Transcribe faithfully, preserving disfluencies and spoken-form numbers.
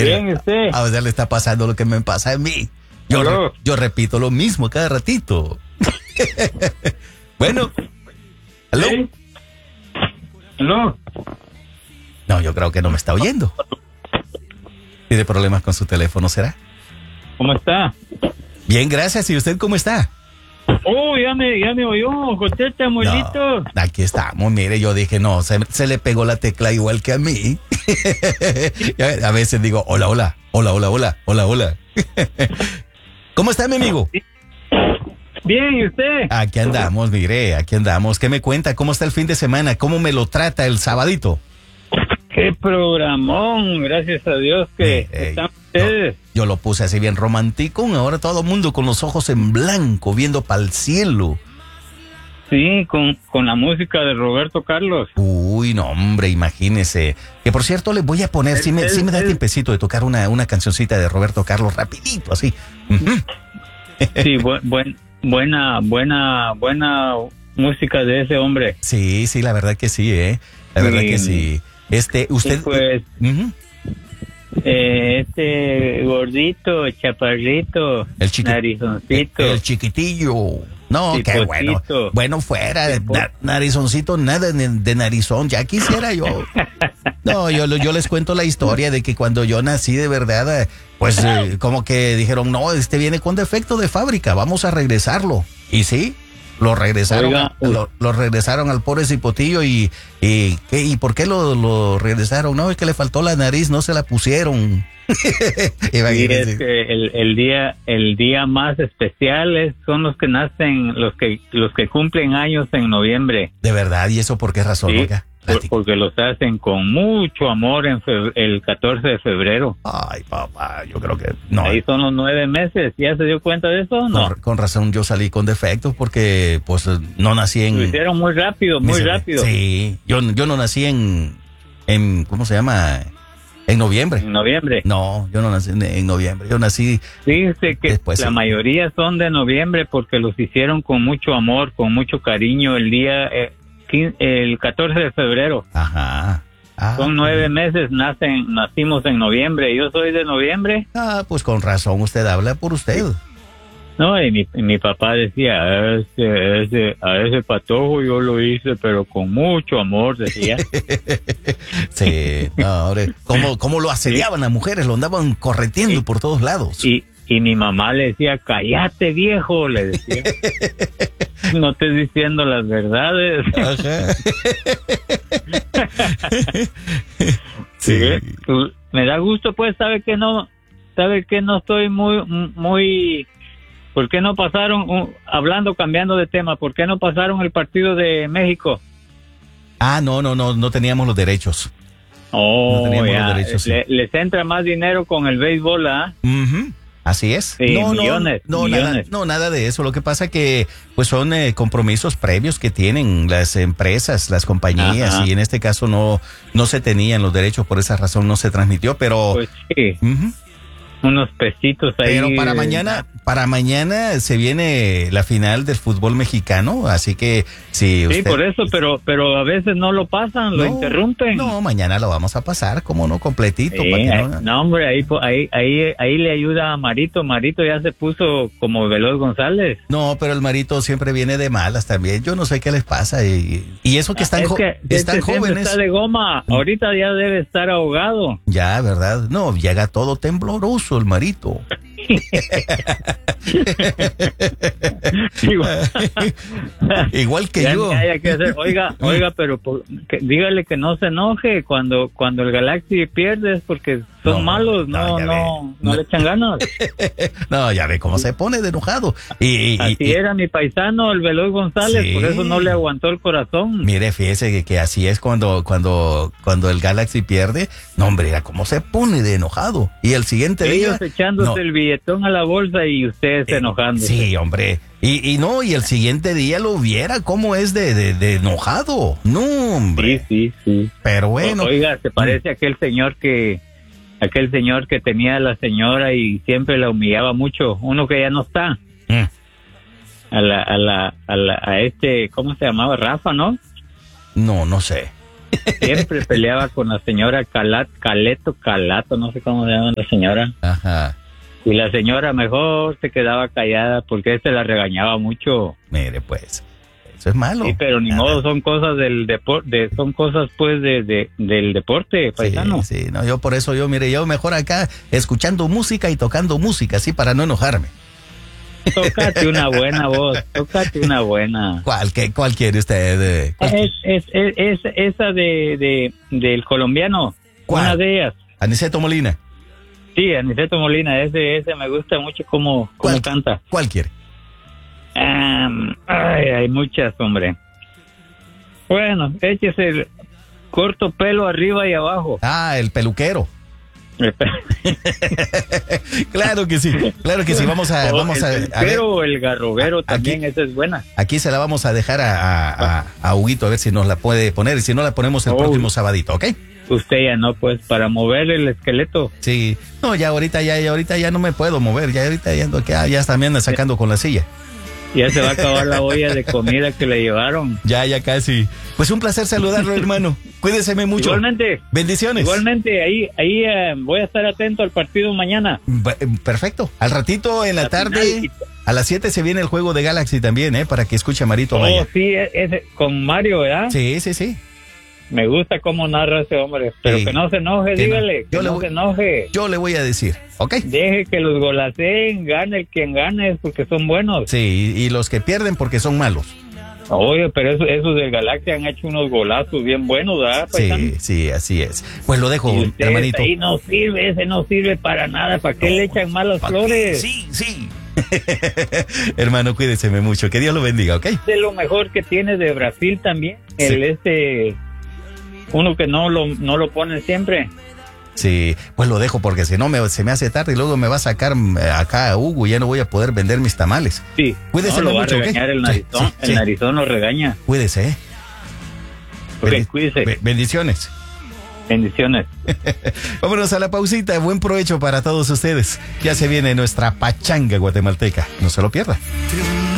Bien, usted. A usted le está pasando lo que me pasa a mí. Yo, re, yo repito lo mismo cada ratito. Bueno. ¿Aló? ¿Sí? ¿Aló? No, yo creo que no me está oyendo. ¿Tiene problemas con su teléfono, será? ¿Cómo está? Bien, gracias. ¿Y usted cómo está? Oh, ya me, ya me oyó, José Chamuelito. No, aquí estamos, mire, yo dije, no, se, se le pegó la tecla igual que a mí. A veces digo, hola, hola, hola, hola, hola, hola, hola. ¿Cómo está, mi amigo? Bien, ¿y usted? Aquí andamos, mire, aquí andamos. ¿Qué me cuenta? ¿Cómo está el fin de semana? ¿Cómo me lo trata el sabadito? Qué programón, gracias a Dios que Eh, eh, están ustedes. Yo, yo lo puse así bien romántico, ahora todo el mundo con los ojos en blanco, viendo para el cielo. Sí, con, con la música de Roberto Carlos. Uy, no, hombre, imagínese. Que por cierto, le voy a poner, si me, si me da tiempecito de tocar una, una cancioncita de Roberto Carlos, rapidito, así. Uh-huh. Sí, bu buen, buena, buena, buena música de ese hombre. Sí, sí, la verdad que sí, ¿eh? La verdad sí. que sí. Este, usted... Sí, pues, uh-huh. eh, este gordito, chaparrito, el chiqui narizoncito. El, el chiquitillo. No, Tipocito. qué bueno. Bueno, fuera de na, narizoncito, nada de, de narizón, ya quisiera yo. No, yo, yo les cuento la historia de que cuando yo nací de verdad, pues eh, como que dijeron, no, este viene con defecto de fábrica, vamos a regresarlo. Y sí, lo regresaron, Oiga, lo, lo regresaron al pobre cipotillo y, y, ¿qué, y ¿por qué lo, lo regresaron? No, es que le faltó la nariz, no se la pusieron. Y es que el, el día el día más especial es, son los que nacen, los que los que cumplen años en noviembre. De verdad, ¿y eso por qué razón? Sí, Oiga, por, porque los hacen con mucho amor en febrero, el catorce de febrero. Ay, papá, yo creo que no. Ahí son los nueve meses. ¿Ya se dio cuenta de eso o no? Con, con razón yo salí con defectos porque pues no nací en... Lo hicieron muy rápido, muy rápido. Sí, yo, yo no nací en, en, ¿cómo se llama? En noviembre. En noviembre. No, yo no nací en, en noviembre, yo nací... Fíjese que después, la sí. mayoría son de noviembre porque los hicieron con mucho amor, con mucho cariño el día, eh, quince, el catorce de febrero. Ajá. Ah, son nueve meses, nacen, nacimos en noviembre. Yo soy de noviembre. Ah, pues con razón usted habla por usted. No, y mi, y mi papá decía, a ese, ese, a ese patojo yo lo hice, pero con mucho amor, decía. Sí, no, ahora, ¿cómo, cómo lo asediaban las mujeres? Lo andaban correteando por todos lados. Y, y mi mamá le decía, cállate viejo, le decía. No estés diciendo las verdades. Ajá. Sí. Sí. Me da gusto, pues, sabe que no, sabe que no estoy muy, muy... ¿Por qué no pasaron, uh, hablando, cambiando de tema, por qué no pasaron el partido de México? Ah, no, no, no, no teníamos los derechos. Oh, no teníamos ya. los derechos, sí. Le, les entra más dinero con el béisbol, ¿ah? ¿eh? Uh-huh. Así es. Sí, no, millones, no, no, millones. Nada, no, nada de eso. Lo que pasa que pues son eh, compromisos previos que tienen las empresas, las compañías, Ajá. y en este caso no, no se tenían los derechos, por esa razón no se transmitió, pero... Pues sí. Uh-huh. Unos pesitos ahí. Pero para mañana, para mañana se viene la final del fútbol mexicano, así que si usted... Sí, por eso, pero pero a veces no lo pasan, lo no, interrumpen. No, mañana lo vamos a pasar, como no, completito. Sí, para que ahí, no... no, hombre, ahí, ahí, ahí, ahí le ayuda a Marito. Marito ya se puso como Veloz González. No, pero el Marito siempre viene de malas también. Yo no sé qué les pasa. Y, y eso que están, es que, están es que jóvenes. Está de goma. Ahorita ya debe estar ahogado. Ya, ¿verdad? No, llega todo tembloroso el Marito. igual, igual que ya, yo. Ya que hacer. Oiga, oiga, pero por, que, dígale que no se enoje cuando cuando el Galaxy pierde, porque son no, malos, no, no, no, no le echan ganas. No, ya ve cómo se pone de enojado. Y, y, así y, era mi paisano, el Veloz González, sí. Por eso no le aguantó el corazón. Mire, fíjese que, que así es cuando, cuando, cuando el Galaxy pierde. No, hombre, era cómo se pone de enojado. Y el siguiente Ellos día... echándose no. el billetón a la bolsa y ustedes eh, enojándose. Sí, hombre. Y, y no, y el siguiente día lo viera cómo es de, de, de enojado. No, hombre. Sí, sí, sí. Pero bueno. O, oiga, se parece mm. a aquel señor que... Aquel señor que tenía a la señora y siempre la humillaba mucho. Uno que ya no está. Mm. A la, a la, a la, a este, ¿cómo se llamaba? Rafa, ¿no? No, no sé. siempre peleaba con la señora Calat, Caleto, Calato, no sé cómo se llama la señora. Ajá. Y la señora mejor se quedaba callada porque este la regañaba mucho. Mire, pues, eso es malo. Sí, pero ni Nada. modo, son cosas del deporte, son cosas pues de, de del deporte, paisano. Sí, sí, no, yo por eso, yo, mire, yo mejor acá escuchando música y tocando música, así para no enojarme. Tócate una buena voz, tócate una buena. ¿Cuál, qué, cuál quiere usted? eh? ¿Cuál Es, es, es, es esa de, de del colombiano, ¿Cuál? una de ellas. Aniceto Molina. Sí, Aniceto Molina, ese, ese me gusta mucho cómo, cómo ¿Cuál, canta. ¿Cuál quiere? Um, ay, hay muchas, hombre. Bueno, échese el corto pelo arriba y abajo. Ah, el peluquero. Claro que sí, claro que sí. Vamos a, O vamos a, el a ver. peluquero o el garroguero Aquí- también, esa es buena. Aquí se la vamos a dejar a, a, a, a Huguito a ver si nos la puede poner y si no la ponemos el Oh. próximo sabadito, ¿ok? Usted ya no, pues, para mover el esqueleto. Sí. No, ya ahorita ya, ya ahorita ya no me puedo mover, ya ahorita ya ando acá, ya está me anda sacando con la silla. Ya se va a acabar la olla de comida que le llevaron. Ya, ya casi. Pues un placer saludarlo, hermano. Cuídeseme mucho. Igualmente. Bendiciones. Igualmente, ahí, ahí eh, voy a estar atento al partido mañana. Ba- Perfecto. Al ratito en la La tarde, final. a las siete se viene el juego de Galaxy también, ¿eh? Para que escuche a Marito Oh, Maya. sí, es, es con Mario, ¿verdad? Sí, sí, sí. Me gusta cómo narra ese hombre, pero Sí. que no se enoje, Que no. dígale, que Yo le no voy- se enoje. Yo le voy a decir, ¿ok? Deje que los golaceen, gane el quien gane, porque son buenos. Sí, y los que pierden porque son malos. Oye, pero eso, esos del Galaxia han hecho unos golazos bien buenos, ¿verdad, paisano? Sí, sí, así es. Pues lo dejo, Y usted, hermanito. ahí no sirve, ese no sirve para nada. ¿Para qué le echan malas ¿Pa' qué? flores? Sí, sí. Hermano, cuídeseme mucho. Que Dios lo bendiga, ¿ok? De lo mejor que tiene de Brasil también. Sí. El este, uno que no lo, no lo ponen siempre. Sí, pues lo dejo porque si no me, se me hace tarde y luego me va a sacar eh, acá a Hugo y ya no voy a poder vender mis tamales. Sí, Cuídese no, lo va mucho, a ¿ok? regañar el Sí, narizón. sí, El sí. narizón lo regaña. Cuídese, ¿eh? Ok, Bendi- cuídese. be- bendiciones. Bendiciones. Vámonos a la pausita. Buen provecho para todos ustedes. Ya se viene nuestra pachanga guatemalteca. No se lo pierda.